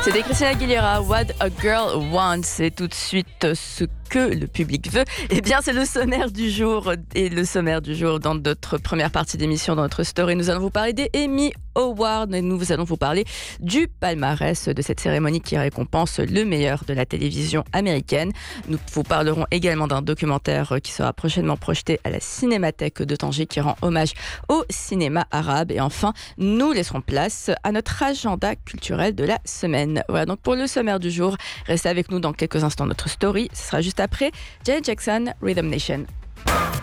C'était Christina Aguilera, What a Girl Wants. C'est tout de suite ce que le public veut. Eh bien, c'est le sommaire du jour. Et le sommaire du jour, dans notre première partie d'émission, dans notre story, nous allons vous parler des Emmy Awards. Et nous allons vous parler du palmarès de cette cérémonie qui récompense le meilleur de la télévision américaine. Nous vous parlerons également d'un documentaire qui sera prochainement projeté à la Cinémathèque de Tanger qui rend hommage au cinéma arabe. Et enfin, nous laisserons place à notre agenda culturel de la semaine. Voilà donc pour le sommaire du jour. Restez avec nous dans quelques instants notre story. Ce sera juste après Janet Jackson, Rhythm Nation.